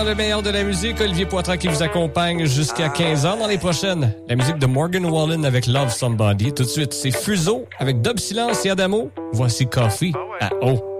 Le meilleur de la musique, Olivier Poitras qui vous accompagne jusqu'à 15h. Dans les prochaines, la musique de Morgan Wallen avec Love Somebody. Tout de suite, c'est Fuseau avec Dub Silence et Adamo. Voici Coffee à O.